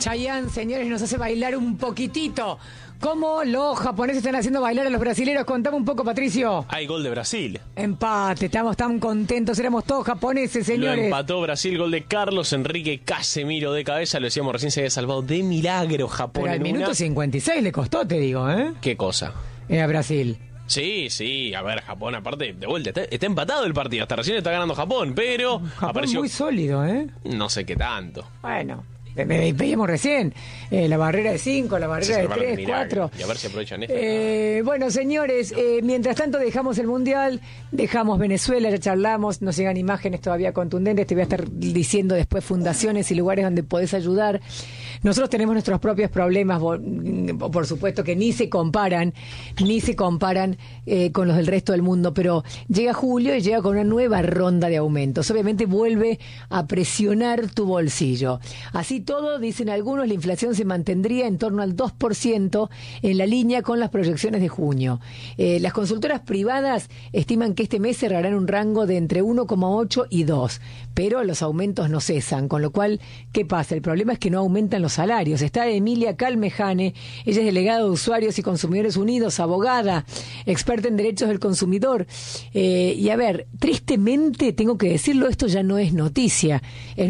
Chayanne, señores, nos hace bailar un poquitito. ¿Cómo los japoneses están haciendo bailar a los brasileños? Contame un poco, Patricio. Hay gol de Brasil. Empate, estamos tan contentos, éramos todos japoneses, señores. Lo empató Brasil, gol de Carlos Enrique Casemiro de cabeza, lo decíamos recién, se había salvado de milagro Japón. Pero al minuto 56 le costó, te digo, ¿eh? ¿Qué cosa? A Brasil. Sí, a ver, Japón aparte, de vuelta, está empatado el partido, hasta recién está ganando Japón, pero Japón apareció muy sólido, ¿eh? No sé qué tanto. Bueno, veíamos recién la barrera de 5, la barrera de 3, 4. Y a ver si aprovechan esto. Bueno, señores, mientras tanto dejamos el Mundial, dejamos Venezuela, ya charlamos, nos llegan imágenes todavía contundentes, te voy a estar diciendo después fundaciones y lugares donde podés ayudar. Nosotros tenemos nuestros propios problemas, por supuesto que ni se comparan con los del resto del mundo, pero llega julio y llega con una nueva ronda de aumentos. Obviamente vuelve a presionar tu bolsillo. Así todo, dicen algunos, la inflación se mantendría en torno al 2% en la línea con las proyecciones de junio. Las consultoras privadas estiman que este mes cerrará en un rango de entre 1,8 y 2, pero los aumentos no cesan, con lo cual, ¿qué pasa? El problema es que no aumentan los salarios. Está Emilia Calmejane, ella es delegada de Usuarios y Consumidores Unidos, abogada, experta en derechos del consumidor. Y a ver, tristemente, tengo que decirlo, esto ya no es noticia. Es